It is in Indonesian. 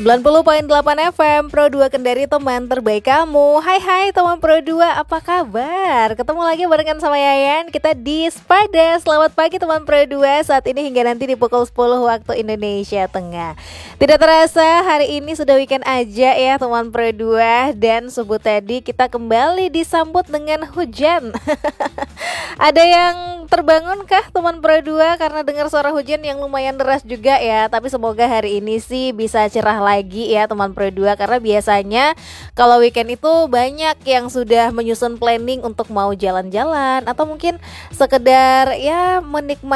90,8 FM Pro 2 Kendari, teman terbaik kamu. Hai teman Pro 2, apa kabar? Ketemu lagi barengan sama Yayan. Kita di Spada. Selamat pagi teman Pro 2. Saat ini hingga nanti di pukul 10 waktu Indonesia Tengah. Tidak terasa hari ini sudah weekend aja ya teman Pro 2. Dan subuh tadi kita kembali disambut dengan hujan. Ada yang terbangun kah teman Pro 2 karena dengar suara hujan yang lumayan deras juga ya. Tapi semoga hari ini sih bisa cerah lagi ya teman Pro 2, karena biasanya kalau weekend itu banyak yang sudah menyusun planning untuk mau jalan-jalan atau mungkin sekedar ya menikmati